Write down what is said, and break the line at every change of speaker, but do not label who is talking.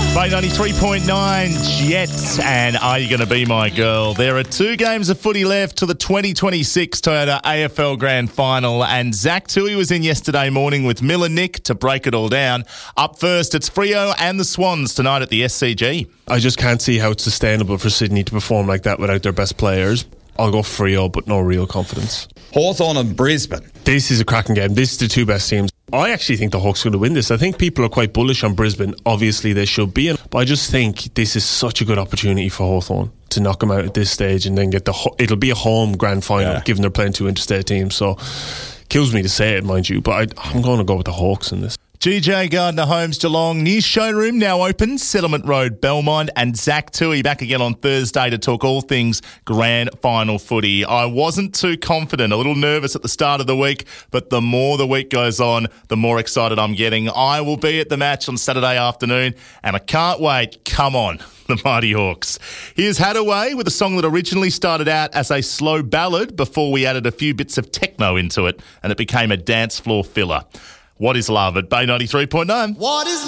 Bay 93.9 Jets and Are You Going to Be My Girl? There are 2 games of footy left to the 2026 Toyota AFL Grand Final, and Zach Tui was in yesterday morning with Miller Nick to break it all down. Up first, it's Freo and the Swans tonight at the SCG.
I just can't see how it's sustainable for Sydney to perform like that without their best players. I'll go Freo, but no real confidence.
Hawthorn and Brisbane.
This is a cracking game. This is the 2 best teams. I actually think the Hawks are going to win this. I think people are quite bullish on Brisbane. Obviously, they should be. But I just think this is such a good opportunity for Hawthorn to knock them out at this stage and then get it'll be a home grand final, given they're playing 2 interstate teams. So, kills me to say it, mind you, but I'm going to go with the Hawks in this.
GJ Gardner Homes Geelong, new showroom now open, Settlement Road, Belmont, and Zach Tui back again on Thursday to talk all things grand final footy. I wasn't too confident, a little nervous at the start of the week, but the more the week goes on, the more excited I'm getting. I will be at the match on Saturday afternoon, and I can't wait. Come on, the Mighty Hawks. Here's Hadaway with a song that originally started out as a slow ballad before we added a few bits of techno into it, and it became a dance floor filler. What is Love at Bay 93.9?
What is